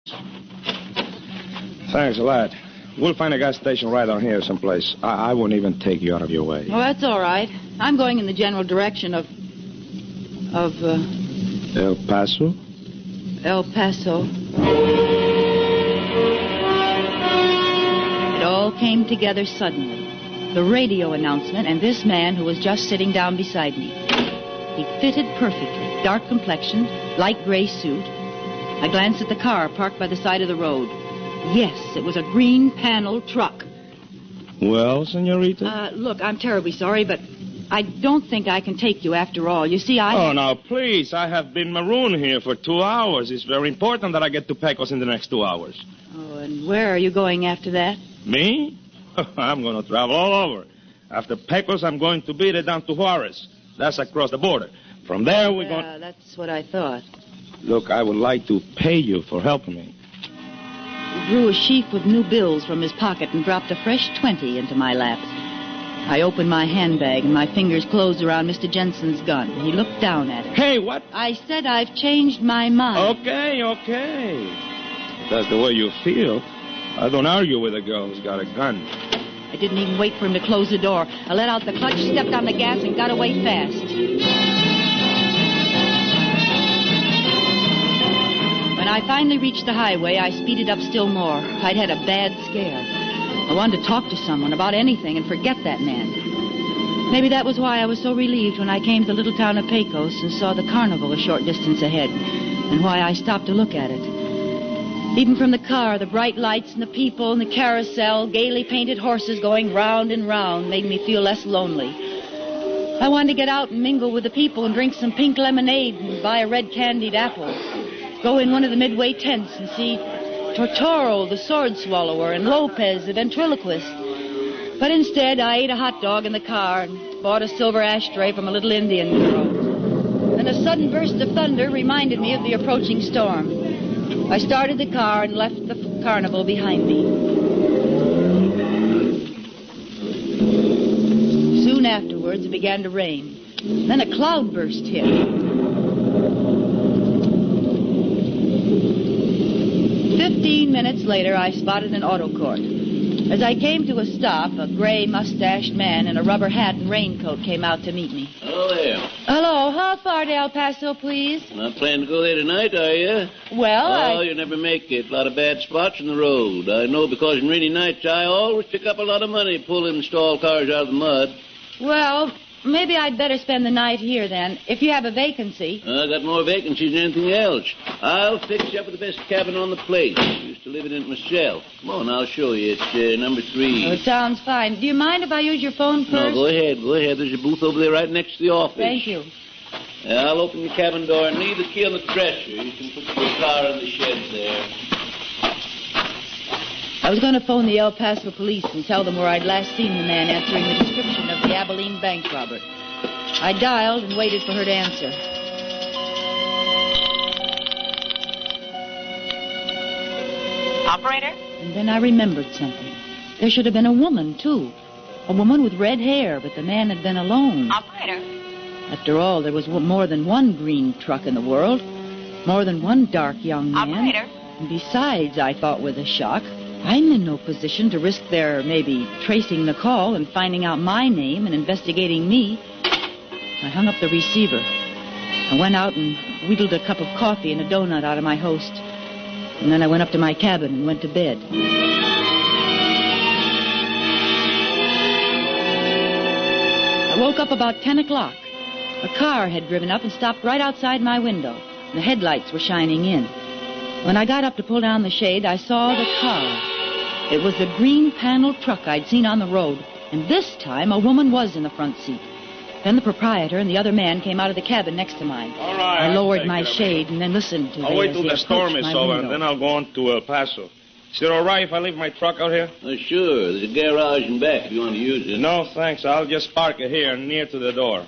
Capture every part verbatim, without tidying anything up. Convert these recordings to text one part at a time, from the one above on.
Thanks a lot. We'll find a gas station right on here someplace. I, I won't even take you out of your way. Well, that's all right. I'm going in the general direction of... of, uh... El Paso? El Paso. It all came together suddenly. The radio announcement and this man who was just sitting down beside me. He fitted perfectly. Dark complexion, light gray suit. I glanced at the car parked by the side of the road. Yes, it was a green panel truck. Well, senorita? Uh, look, I'm terribly sorry, but I don't think I can take you after all. You see, I... Oh, now, please. I have been marooned here for two hours. It's very important that I get to Pecos in the next two hours. Oh, and where are you going after that? Me? I'm going to travel all over. After Pecos, I'm going to beat it down to Juarez. That's across the border. From there, we're yeah, going... Yeah, that's what I thought. Look, I would like to pay you for helping me. He drew a sheaf with new bills from his pocket and dropped a fresh twenty into my lap. I opened my handbag and my fingers closed around Mister Jensen's gun. He looked down at it. Hey, what? I said I've changed my mind. Okay, okay. If that's the way you feel, I don't argue with a girl who's got a gun. I didn't even wait for him to close the door. I let out the clutch, stepped on the gas, and got away fast. When I finally reached the highway, I speeded up still more. I'd had a bad scare. I wanted to talk to someone about anything and forget that man. Maybe that was why I was so relieved when I came to the little town of Pecos and saw the carnival a short distance ahead, and why I stopped to look at it. Even from the car, the bright lights and the people and the carousel, gaily painted horses going round and round made me feel less lonely. I wanted to get out and mingle with the people and drink some pink lemonade and buy a red candied apple. Go in one of the midway tents and see Tortoro, the sword swallower, and Lopez, the ventriloquist. But instead, I ate a hot dog in the car and bought a silver ashtray from a little Indian girl. Then a sudden burst of thunder reminded me of the approaching storm. I started the car and left the f- carnival behind me. Soon afterwards, it began to rain. Then a cloudburst hit. Fifteen minutes later, I spotted an auto court. As I came to a stop, a gray, mustached man in a rubber hat and raincoat came out to meet me. Hello there. Hello, how far to El Paso, please? Not planning to go there tonight, are you? Well, Oh, I... you never make it. A lot of bad spots on the road. I know because in rainy nights I always pick up a lot of money pulling stall cars out of the mud. Well, maybe I'd better spend the night here, then, if you have a vacancy. I got more vacancies than anything else. I'll fix you up with the best cabin on the place. Used to live in it myself. Come on, I'll show you. It's uh, number three. Oh, it sounds fine. Do you mind if I use your phone first? No, go ahead. Go ahead. There's a booth over there right next to the office. Thank you. Uh, I'll open your cabin door and leave the key on the dresser. You can put your car in the shed there. I was going to phone the El Paso police and tell them where I'd last seen the man answering the description of the Abilene bank robber. I dialed and waited for her to answer. Operator? And then I remembered something. There should have been a woman, too. A woman with red hair, but the man had been alone. Operator? After all, there was w- more than one green truck in the world. More than one dark young man. Operator? And besides, I thought with a shock, I'm in no position to risk their maybe tracing the call and finding out my name and investigating me. I hung up the receiver. I went out and wheedled a cup of coffee and a donut out of my host. And then I went up to my cabin and went to bed. I woke up about ten o'clock. A car had driven up and stopped right outside my window. The headlights were shining in. When I got up to pull down the shade, I saw the car. It was the green panel truck I'd seen on the road, and this time a woman was in the front seat. Then the proprietor and the other man came out of the cabin next to mine. All right. I I'll lowered take my it. shade and then listened to I'll the, wait as till they the storm approached is my over, window. and then I'll go on to El Paso. Is it all right if I leave my truck out here? Uh, sure. There's a garage in back if you want to use it. No, thanks. I'll just park it here near to the door.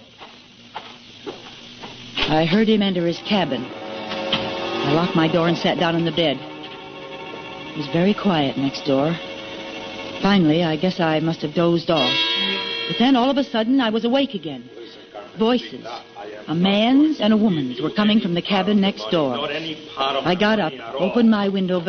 I heard him enter his cabin. I locked my door and sat down on the bed. It was very quiet next door. Finally, I guess I must have dozed off. But then, all of a sudden, I was awake again. Voices. A man's and a woman's were coming from the cabin next door. I got up, opened my window